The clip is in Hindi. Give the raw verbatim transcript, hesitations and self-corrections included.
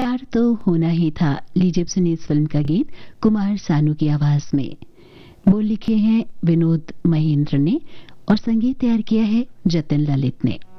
प्यार तो होना ही था। लीजिए सुनिए इस फिल्म का गीत कुमार सानू की आवाज में। बोल लिखे हैं विनोद महेंद्र ने और संगीत तैयार किया है जतिन ललित ने।